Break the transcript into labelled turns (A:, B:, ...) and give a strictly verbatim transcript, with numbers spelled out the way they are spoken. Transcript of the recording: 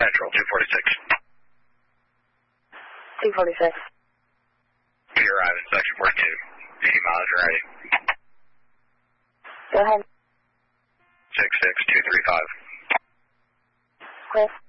A: Central, two forty-six.
B: two forty-six.
A: We arrive in section forty-two. eighty miles ready.
B: Go ahead.
A: six six two three five.
B: Clear.